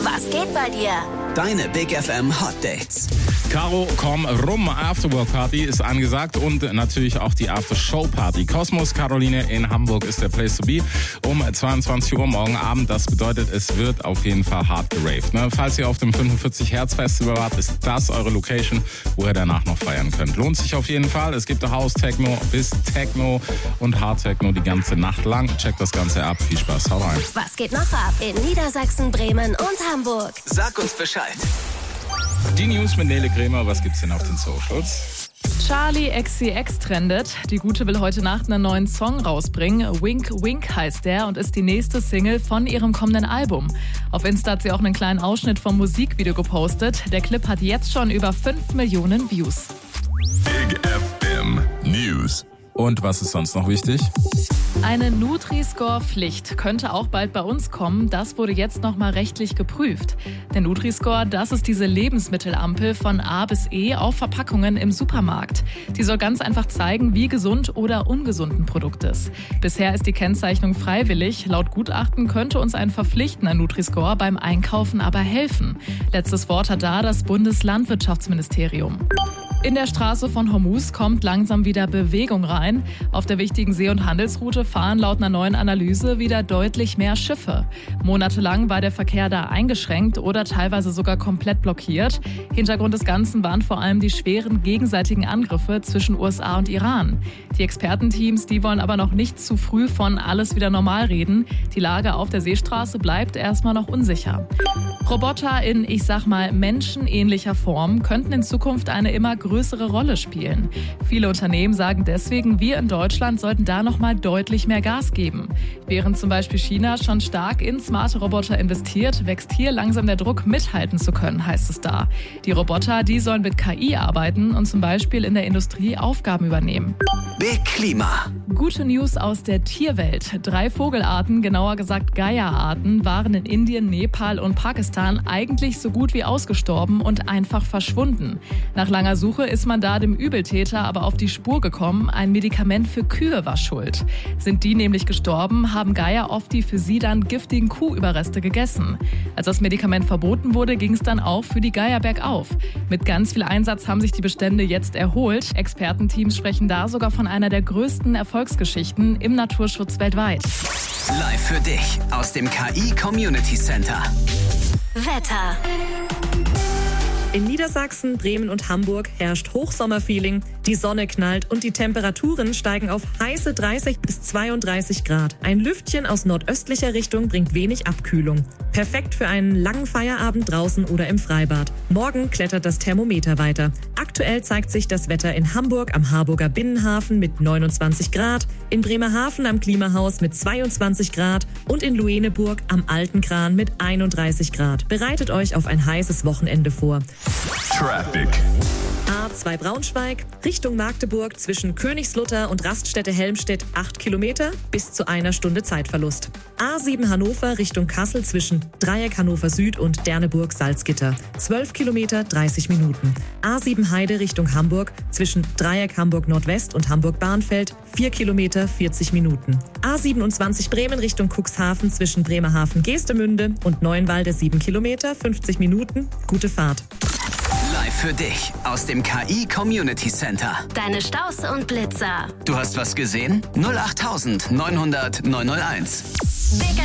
Was geht bei dir? Deine Big FM Hot Dates. Caro, komm rum, Afterwork Party ist angesagt und natürlich auch die After-Show Party. Kosmos Caroline in Hamburg ist der Place to be um 22 Uhr morgen Abend. Das bedeutet, es wird auf jeden Fall hart geraved. Ne? Falls ihr auf dem 45 Hertz Festival wart, ist das eure Location, wo ihr danach noch feiern könnt. Lohnt sich auf jeden Fall. Es gibt House Techno bis Techno und Hard Techno die ganze Nacht lang. Checkt das Ganze ab. Viel Spaß. Hau rein. Was geht noch ab in Niedersachsen, Bremen und Hamburg? Sag uns Bescheid. Die News mit Nele Krämer. Was gibt's denn auf den Socials? Charli XCX trendet. Die Gute will heute Nacht einen neuen Song rausbringen. Wink Wink heißt der und ist die nächste Single von ihrem kommenden Album. Auf Insta hat sie auch einen kleinen Ausschnitt vom Musikvideo gepostet. Der Clip hat jetzt schon über 5 Millionen Views. Big FM News. Und was ist sonst noch wichtig? Eine Nutri-Score-Pflicht könnte auch bald bei uns kommen. Das wurde jetzt nochmal rechtlich geprüft. Der Nutri-Score, das ist diese Lebensmittelampel von A bis E auf Verpackungen im Supermarkt. Die soll ganz einfach zeigen, wie gesund oder ungesund ein Produkt ist. Bisher ist die Kennzeichnung freiwillig. Laut Gutachten könnte uns ein verpflichtender Nutri-Score beim Einkaufen aber helfen. Letztes Wort hat da das Bundeslandwirtschaftsministerium. In der Straße von Hormuz kommt langsam wieder Bewegung rein. Auf der wichtigen See- und Handelsroute fahren laut einer neuen Analyse wieder deutlich mehr Schiffe. Monatelang war der Verkehr da eingeschränkt oder teilweise sogar komplett blockiert. Hintergrund des Ganzen waren vor allem die schweren gegenseitigen Angriffe zwischen USA und Iran. Die Expertenteams, die wollen aber noch nicht zu früh von alles wieder normal reden. Die Lage auf der Seestraße bleibt erstmal noch unsicher. Roboter in, ich sag mal, menschenähnlicher Form könnten in Zukunft eine immer größere Rolle spielen. Viele Unternehmen sagen deswegen, wir in Deutschland sollten da noch mal deutlich mehr Gas geben. Während zum Beispiel China schon stark in smarte Roboter investiert, wächst hier langsam der Druck, mithalten zu können, heißt es da. Die Roboter, die sollen mit KI arbeiten und zum Beispiel in der Industrie Aufgaben übernehmen. Big Klima. Gute News aus der Tierwelt. 3 Vogelarten, genauer gesagt Geierarten, waren in Indien, Nepal und Pakistan eigentlich so gut wie ausgestorben und einfach verschwunden. Nach langer Suche ist man da dem Übeltäter aber auf die Spur gekommen. Ein Medikament für Kühe war schuld. Sind die nämlich gestorben, haben Geier oft die für sie dann giftigen Kuhüberreste gegessen. Als das Medikament verboten wurde, ging es dann auch für die Geier bergauf. Mit ganz viel Einsatz haben sich die Bestände jetzt erholt. Expertenteams sprechen da sogar von einer der größten Erfolgsgeschichten im Naturschutz weltweit. Live für dich aus dem KI Community Center. Wetter. In Niedersachsen, Bremen und Hamburg herrscht Hochsommerfeeling, die Sonne knallt und die Temperaturen steigen auf heiße 30 bis 32 Grad. Ein Lüftchen aus nordöstlicher Richtung bringt wenig Abkühlung. Perfekt für einen langen Feierabend draußen oder im Freibad. Morgen klettert das Thermometer weiter. Aktuell zeigt sich das Wetter in Hamburg am Harburger Binnenhafen mit 29 Grad, in Bremerhaven am Klimahaus mit 22 Grad und in Lueneburg am Alten Kran mit 31 Grad. Bereitet euch auf ein heißes Wochenende vor. Traffic. A2 Braunschweig, Richtung Magdeburg zwischen Königslutter und Raststätte Helmstedt 8 Kilometer bis zu 1 Stunde Zeitverlust. A7 Hannover Richtung Kassel zwischen Dreieck Hannover Süd und Derneburg Salzgitter 12 Kilometer 30 Minuten. A7 Heide Richtung Hamburg zwischen Dreieck Hamburg Nordwest und Hamburg Bahnfeld 4 Kilometer 40 Minuten. A27 Bremen Richtung Cuxhaven zwischen Bremerhaven Geestemünde und Neuenwalde 7 Kilometer 50 Minuten. Gute Fahrt. Live für dich aus dem KI Community Center. Deine Staus und Blitzer. Du hast was gesehen? 08900 901. Big